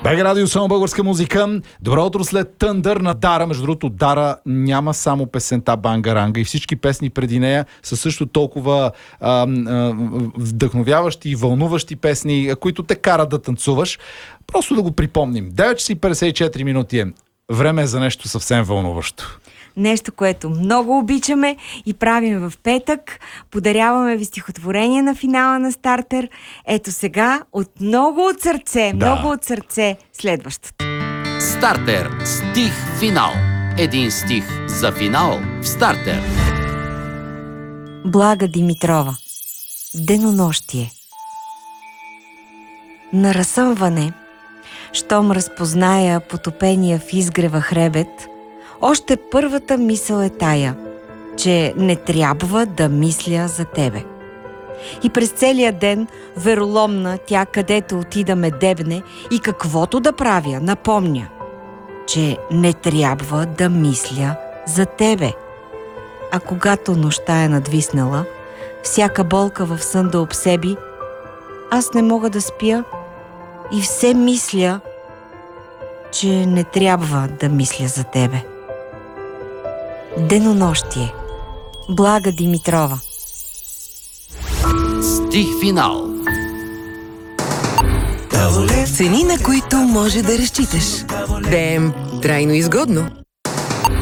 БГ Радио, само българска музика. Добро утро след Тъндър на Дара. Между другото, Дара няма само песента Бангаранга и всички песни преди нея са също толкова вдъхновяващи и вълнуващи песни, които те карат да танцуваш. Просто да го припомним. 9 часа и 54 минути е. Време е за нещо съвсем вълнуващо. Нещо, което много обичаме и правим в петък. Подаряваме ви стихотворение на финала на Стартер. Ето сега много от сърце следващото. Стартер. Стих финал. Един стих за финал в Стартер. Блага Димитрова. Денонощие. На разсъмване, щом разпозная потопения в изгрева хребет, още първата мисъл е тая, че не трябва да мисля за тебе. И през целия ден, вероломна, тя където отида ме дебне и каквото да правя, напомня, че не трябва да мисля за тебе. А когато нощта е надвиснала, всяка болка в сън да обсеби, аз не мога да спя и все мисля, че не трябва да мисля за тебе. Денонощие. Блага Димитрова. Стих финал. Цени, на които може да разчиташ. ДМ трайно изгодно.